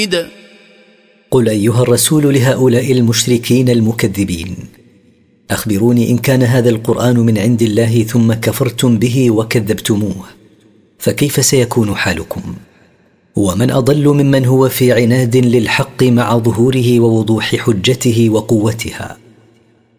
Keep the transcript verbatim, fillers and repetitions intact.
قل أيها الرسول لهؤلاء المشركين المكذبين: أخبروني إن كان هذا القرآن من عند الله ثم كفرتم به وكذبتموه، فكيف سيكون حالكم؟ ومن أضل ممن هو في عناد للحق مع ظهوره ووضوح حجته وقوتها.